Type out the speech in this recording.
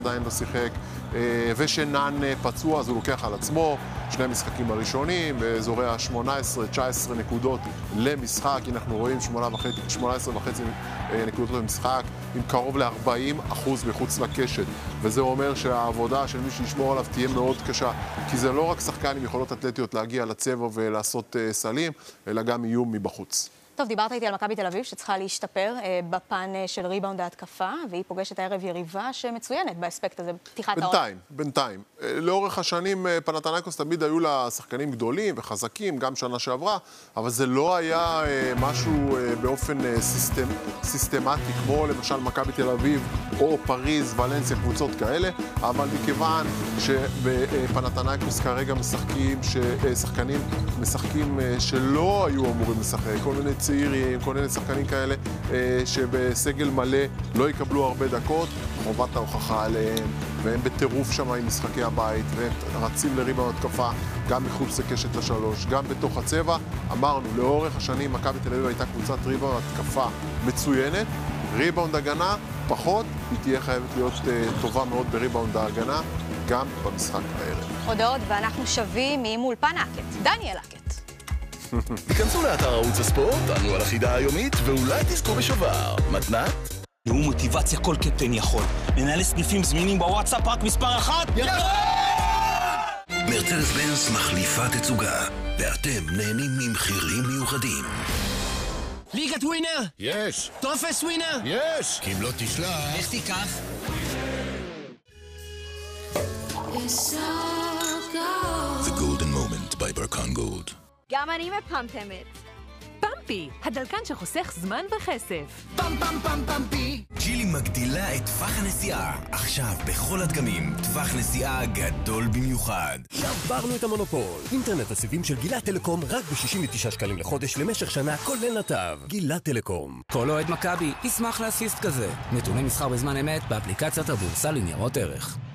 עדיין לא שיחק, ושנן פצוע, אז הוא לוקח על עצמו 2 משחקים הראשונים, באזורי ה-18-19 נקודות למשחק, אנחנו רואים 18.5 נקודות למשחק, עם קרוב ל-40% מחוץ לקשת, וזה אומר שהעבודה של מי שישמור עליו תהיה מאוד קשה, כי זה לא רק שחקן עם יכולות אתלטיות להגיע לצבע ולעשות סלים, אלא גם איום מבחוץ. טוב, דיברת איתי על מכבי תל אביב שצריכה להשתפר בפן של ריבאונד ההתקפה, והיא פוגשת הערב יריבה שמצוינת באספקט הזה, פתיחת העונה. בינתיים. לאורך השנים פנתנייקוס תמיד היו לה שחקנים גדולים וחזקים, גם שנה שעברה, אבל זה לא היה משהו באופן סיסטמטי, כמו למשל מכבי תל אביב או פריז, ולנסיה, קבוצות כאלה, אבל מכיוון שבפנתנייקוס כרגע שחקנים משחקים שלא היו אמורים לשחק, כל מיני צעירים, כל מיני שחקנים כאלה שבסגל מלא לא יקבלו הרבה דקות, חובת ההוכחה עליהם, והם בטירוף שם עם משחקי הבית, והם רצים לריבאונד התקפה גם מחוץ לקשת השלוש, גם בתוך הצבע. אמרנו, לאורך השנים מכבי תל אביב הייתה קבוצת ריבאונד התקפה מצוינת, ריבאונד הגנה פחות, היא תהיה חייבת להיות טובה מאוד בריבאונד ההגנה, גם במשחק הערב. הודעות, ואנחנו שווים עם אולפן האקט, דניאל האקט. תיכנסו לאתר ערוץ הספורט, ענו על החידה היומית, ואולי תזכו בשובר. מתנת? נאום מוטיבציה כל קפטן יכול. ננהל סניפים זמינים בוואטסאפ רק מספר 1. מרצדס בנץ מחליפה תצוגה, ואתם נהנים ממחירים מיוחדים. ליגת ווינר? יש. טופס ווינר? יש. כי אם לא תשלח... איך תיקח? The Golden Moment by Barkan Gold. גם אני מפמפמת. פמפי, הדלקן שחוסך זמן וכסף. פם פם פם פמפי. ג'ילי מגדילה את טווח הנסיעה. עכשיו בכל הדגמים, טווח נסיעה גדול במיוחד. שברנו את המונופול. אינטרנט הסיבים של גילת טלקום רק ב-69 שקלים לחודש למשך שנה, כולל נתב. גילת טלקום. כל אוהד מכבי ישמח לאסיסט כזה. נתוני מסחר בזמן אמת באפליקציית הבורסה לניירות ערך.